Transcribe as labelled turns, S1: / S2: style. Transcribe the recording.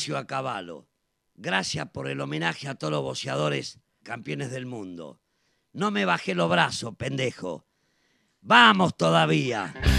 S1: Horacio Acabalo. Gracias por el homenaje a todos los boxeadores campeones del mundo. No me bajé los brazos, pendejo. ¡Vamos todavía!